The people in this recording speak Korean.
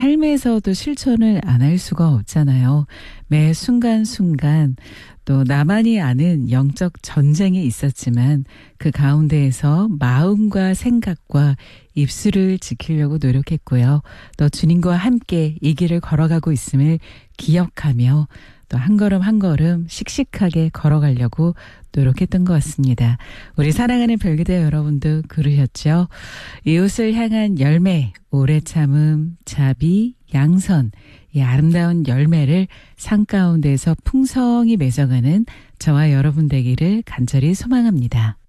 삶에서도 실천을 안 할 수가 없잖아요. 매 순간순간 또 나만이 아는 영적 전쟁이 있었지만 그 가운데에서 마음과 생각과 입술을 지키려고 노력했고요. 또 주님과 함께 이 길을 걸어가고 있음을 기억하며 또 한 걸음 한 걸음 씩씩하게 걸어가려고 노력했던 것 같습니다. 우리 사랑하는 별기대 여러분도 그러셨죠? 이웃을 향한 열매, 오래 참음, 자비, 양선, 이 아름다운 열매를 산 가운데서 풍성히 맺어가는 저와 여러분 되기를 간절히 소망합니다.